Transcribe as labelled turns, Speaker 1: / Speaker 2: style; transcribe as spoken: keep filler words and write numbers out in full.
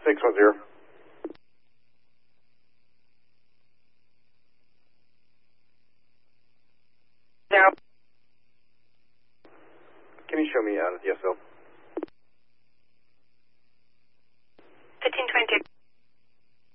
Speaker 1: six one zero.
Speaker 2: Now,
Speaker 1: Can you show me uh, the D S L?